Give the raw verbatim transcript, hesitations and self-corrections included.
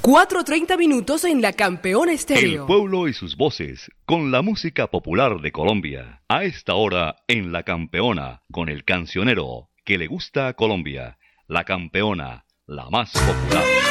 cuatro treinta minutos en la Campeona Estéreo. El pueblo y sus voces, con la música popular de Colombia. A esta hora en La Campeona, con el cancionero que le gusta a Colombia. La Campeona, la más popular.